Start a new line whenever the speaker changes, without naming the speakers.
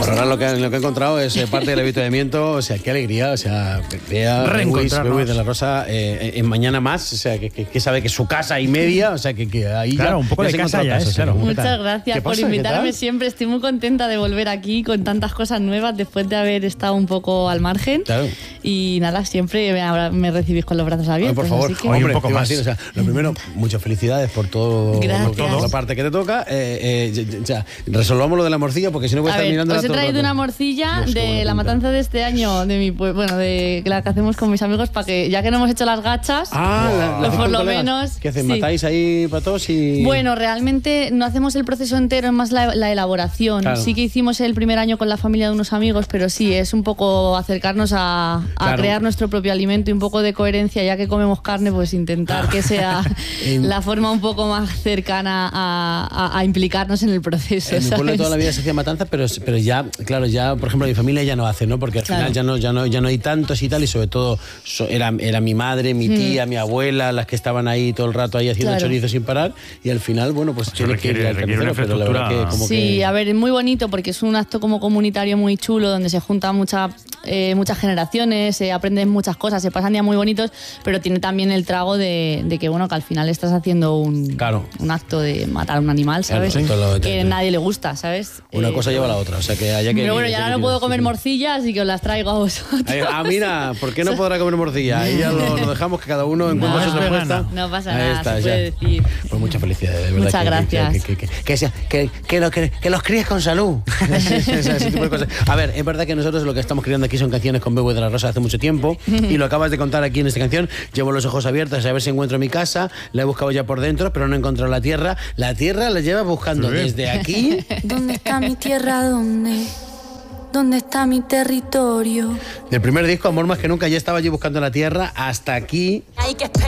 Por ahora lo que he encontrado es parte del avituallamiento, o sea, qué alegría, o sea, vea
reencontrarnos
de la Rosa en mañana más, o sea, que sabe que es su casa y media, o sea, que ahí
claro,
ya...
un poco de casa ya es, claro.
Muchas gracias por invitarme
siempre.
Estoy muy contenta de volver aquí con tantas cosas nuevas después de haber estado un poco al margen.
Claro.
Y nada, siempre me recibís con los brazos abiertos.
Por favor,
así que...
hombre,
un poco más.
o sea, lo primero, muchas felicidades por todo la parte que te toca. Resolvamos lo de la morcilla, porque si no voy a estar mirando.
Os he traído una morcilla de la matanza de este año, de la que hacemos con mis amigos, para que, ya que no hemos hecho las gachas, por lo menos...
¿Qué hacéis? ¿Matáis ahí patos y...?
Bueno, realmente no hacemos el proceso entero, es más la elaboración.
Claro.
Sí que hicimos el primer año con la familia de unos amigos, pero sí, es un poco acercarnos a crear nuestro propio alimento y un poco de coherencia, ya que comemos carne, pues intentar que sea la forma un poco más cercana a implicarnos en el proceso.
En mi pueblo toda la vida se hacía matanza, pero ya, claro, ya, por ejemplo, mi familia ya no hace, ¿no? Porque al final ya no hay tantos y tal, y sobre todo era mi madre, mi tía, mi abuela, las que estaban ahí todo el rato ahí haciendo chorizo sin parar, y al final, bueno, pues tiene que ir al carnicero, pero la verdad que como
sí, a ver, es muy bonito porque es un acto como comunitario muy chulo, donde se juntan muchas generaciones, se aprenden muchas cosas, se pasan días muy bonitos, pero tiene también el trago de que, bueno, que al final estás haciendo un acto de matar a un animal, ¿sabes? Que a nadie le gusta, ¿sabes?
Una cosa lleva a la otra, o sea que haya que...
Pero bueno, ya ahora no puedo comer morcilla, así que os las traigo a vosotros.
Mira, ¿por qué no podrá comer morcilla? Ahí ya lo dejamos, que cada uno encuentra su respuesta.
No pasa nada, se puede decir.
Pues muchas felicidades, de verdad.
Muchas gracias.
Que los críes con salud. Ese tipo de cosas. A ver, es verdad que nosotros lo que estamos creando aquí son canciones con Bebo de la Rosa hace mucho tiempo, y lo acabas de contar aquí en esta canción. Llevo los ojos abiertos a ver si encuentro mi casa, la he buscado ya por dentro, pero no he encontrado la tierra. La tierra la llevas buscando desde aquí.
¿Dónde está mi tierra? ¿Dónde está mi territorio?
Del primer disco, Amor Más Que Nunca, ya estaba allí buscando la tierra, hasta aquí.
Hay que esperar.